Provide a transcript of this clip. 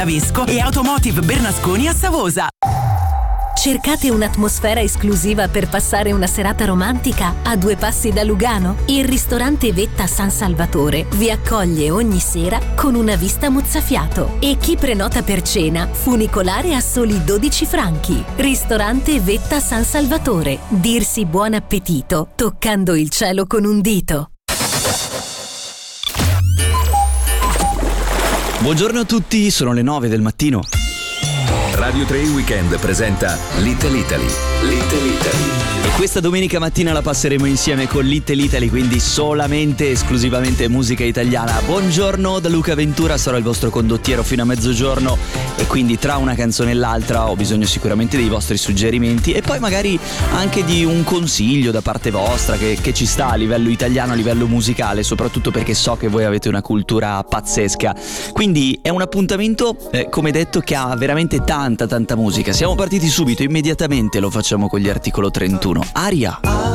Vesco e Automotive Bernasconi a Savosa. Cercate un'atmosfera esclusiva per passare una serata romantica a 2 passi da Lugano? Il ristorante Vetta San Salvatore vi accoglie ogni sera con una vista mozzafiato e chi prenota per cena funicolare a soli 12 franchi. Ristorante Vetta San Salvatore. Dirsi buon appetito toccando il cielo con un dito. Buongiorno a tutti, sono le 9 del mattino. Radio 3 Weekend presenta Little Italy. Little Italy. E questa domenica mattina la passeremo insieme con Little Italy, quindi solamente, esclusivamente musica italiana. Buongiorno da Luca Ventura, sarò il vostro condottiero fino a mezzogiorno e quindi tra una canzone e l'altra ho bisogno sicuramente dei vostri suggerimenti e poi magari anche di un consiglio da parte vostra che ci sta a livello italiano, a livello musicale, soprattutto perché so che voi avete una cultura pazzesca. Quindi è un appuntamento, come detto, che ha veramente tanta musica. Siamo partiti subito, immediatamente lo facciamo con gli Articolo 31. Aria.